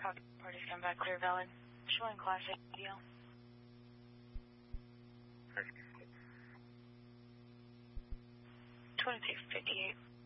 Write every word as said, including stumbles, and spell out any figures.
Copy. Parties come back clear, valid. Showing Class A deal. twenty-two fifty-eight.